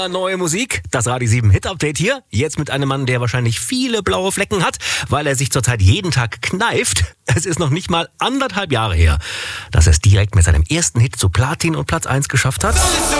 Immer neue Musik. Das Radio 7 Hit Update hier. Jetzt mit einem Mann, der wahrscheinlich viele blaue Flecken hat, weil er sich zurzeit jeden Tag kneift. Es ist noch nicht mal 1,5 Jahre her, dass er es direkt mit seinem ersten Hit zu Platin und Platz 1 geschafft hat.